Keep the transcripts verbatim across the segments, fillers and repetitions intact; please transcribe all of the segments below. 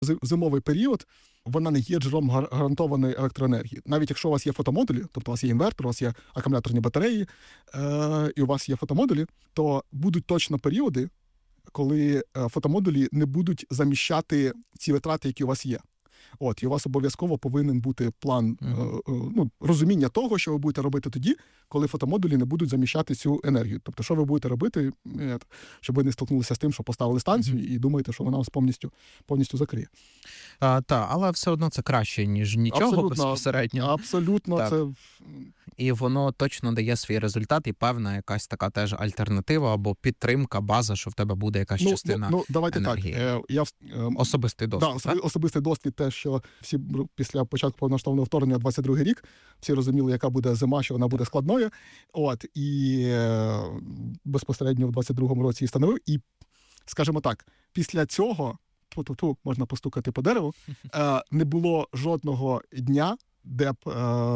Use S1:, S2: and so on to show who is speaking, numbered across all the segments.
S1: Зимовий період, вона не є джерелом гарантованої електроенергії. Навіть якщо у вас є фотомодулі, тобто у вас є інвертор, у вас є акумуляторні батареї, е- і у вас є фотомодулі, то будуть точно періоди, коли фотомодулі не будуть заміщати ці витрати, які у вас є. От, і у вас обов'язково повинен бути план, mm-hmm. ну, розуміння того, що ви будете робити тоді, коли фотомодулі не будуть заміщати цю енергію. Тобто, що ви будете робити, щоб ви не столкнулися з тим, що поставили станцію mm-hmm. і думаєте, що вона вас повністю, повністю закриє.
S2: А, так, але все одно це краще, ніж нічого
S1: абсолютно,
S2: безпосередньо.
S1: Абсолютно.
S2: Так.
S1: Це...
S2: І воно точно дає свій результат, і певна якась така теж альтернатива або підтримка, база, що в тебе буде якась
S1: ну,
S2: частина
S1: ну, ну, давайте
S2: енергії.
S1: Так. Я,
S2: особистий досвід,
S1: да,
S2: так?
S1: Особистий досвід те, що всі після початку повномасштабного вторгнення двадцять другий рік, всі розуміли, яка буде зима, що вона буде складною. От, і безпосередньо в двадцять другому році її встановив. І, скажімо так, після цього, ту-ту-ту, можна постукати по дереву, не було жодного дня, де б е-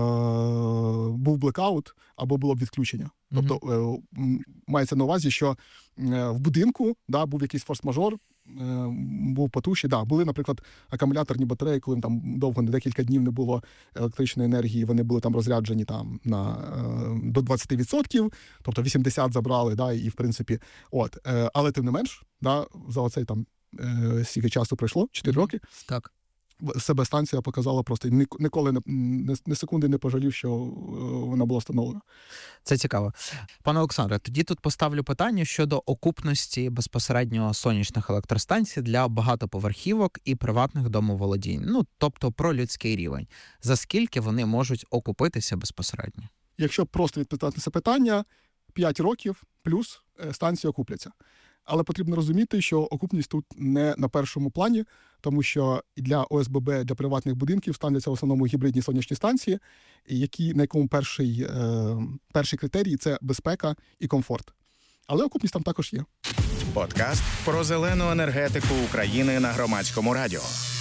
S1: був блекаут або було б відключення. Mm-hmm. Тобто е- мається на увазі, що е- в будинку да, був якийсь форс-мажор, е- був потуші. Да, були, наприклад, акумуляторні батареї, коли там довго, декілька днів не було електричної енергії, вони були там розряджені там, на, е- до двадцять відсотків, тобто вісімдесят відсотків забрали, да, і в принципі, от. Е- але тим не менш, да, за оцей там е- стільки часу пройшло, чотири mm-hmm. роки.
S2: Так.
S1: Себе станція показала просто, ніколи не, не, не секунди не пожалів, що вона була встановлена.
S2: Це цікаво. Пане Олександре, тоді тут поставлю питання щодо окупності безпосередньо сонячних електростанцій для багатоповерхівок і приватних домоволодінь. Ну, тобто про людський рівень. За скільки вони можуть окупитися безпосередньо? Якщо
S1: просто відповідати на це питання, п'ять років плюс станції окупляться. Але потрібно розуміти, що окупність тут не на першому плані, тому що для О С Б Б, для приватних будинків ставляться в основному гібридні сонячні станції, які, на якому перший, е, перший критерій – це безпека і комфорт. Але окупність там також є.
S3: Подкаст про зелену енергетику України на Громадському радіо.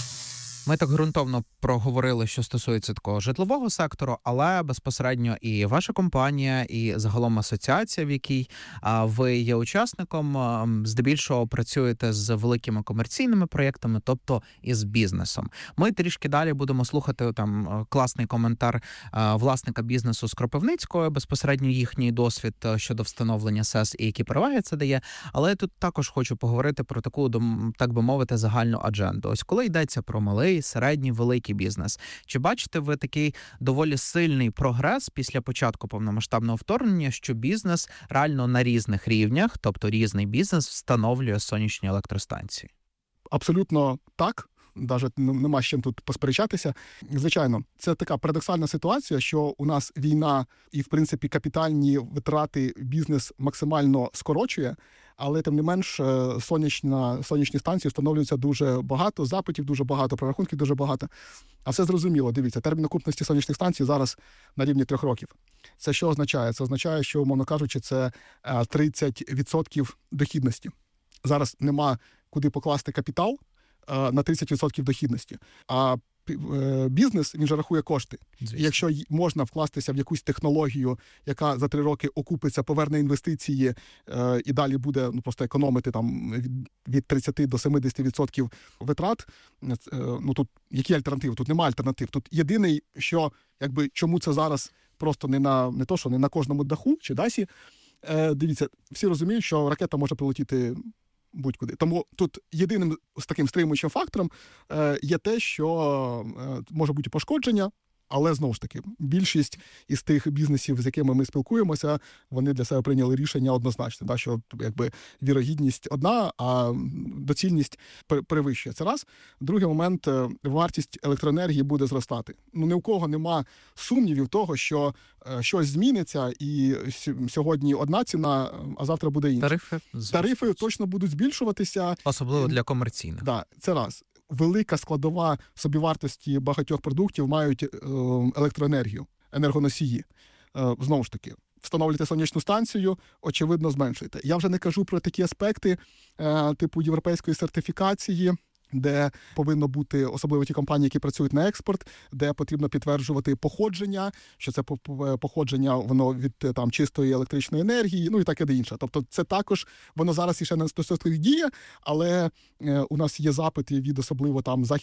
S2: Ми так ґрунтовно проговорили, що стосується такого житлового сектору, але безпосередньо і ваша компанія, і загалом асоціація, в якій ви є учасником, здебільшого працюєте з великими комерційними проєктами, тобто із бізнесом. Ми трішки далі будемо слухати там класний коментар власника бізнесу з Кропивницького, безпосередньо їхній досвід щодо встановлення С E S і які переваги це дає. Але я тут також хочу поговорити про таку, так би мовити, загальну адженду. Ось коли йдеться про малий, середній, великий бізнес. Чи бачите ви такий доволі сильний прогрес після початку повномасштабного вторгнення, що бізнес реально на різних рівнях, тобто різний бізнес, встановлює сонячні електростанції?
S1: Абсолютно так. Навіть нема з чим тут посперечатися. Звичайно, це така парадоксальна ситуація, що у нас війна і, в принципі, капітальні витрати бізнес максимально скорочує, але, тим не менш, сонячна, сонячні станції встановлюються дуже багато, запитів дуже багато, прорахунків дуже багато. А все зрозуміло, дивіться, термін окупності сонячних станцій зараз на рівні трьох років. Це що означає? Це означає, що, умовно кажучи, це тридцять відсотків дохідності. Зараз нема куди покласти капітал на тридцять відсотків дохідності. А бізнес, він же рахує кошти. Звісно. І якщо можна вкластися в якусь технологію, яка за три роки окупиться, поверне інвестиції е, і далі буде ну, просто економити там, від, від тридцять до сімдесят відсотків витрат, е, ну тут які альтернативи? Тут немає альтернатив. Тут єдиний, що якби чому це зараз просто не на не то, що не на кожному даху чи дасі. Е, дивіться, всі розуміють, що ракета може прилетіти будь-куди. Тому тут єдиним з таким стримуючим фактором е, є те, що е, може бути пошкодження, але, знову ж таки, більшість із тих бізнесів, з якими ми спілкуємося, вони для себе прийняли рішення однозначне, да, що якби вірогідність одна, а доцільність перевищує. Це раз. Другий момент, вартість електроенергії буде зростати. Ну, ні у кого нема сумнівів того, що е, щось зміниться, і сьогодні одна ціна, а завтра буде інша.
S2: Тарифи?
S1: Тарифи точно будуть збільшуватися.
S2: Особливо для комерційних.
S1: Так, да, це раз. Велика складова собівартості багатьох продуктів мають е, електроенергію, енергоносії. Е, знову ж таки, встановлюєте сонячну станцію, очевидно, зменшуєте. Я вже не кажу про такі аспекти, е, типу європейської сертифікації, де повинно бути, особливо ті компанії, які працюють на експорт, де потрібно підтверджувати походження, що це походження воно від там чистої електричної енергії, ну і таке інше. Тобто це також, воно зараз іще не стосовно діє, але е, у нас є запити від особливо там західних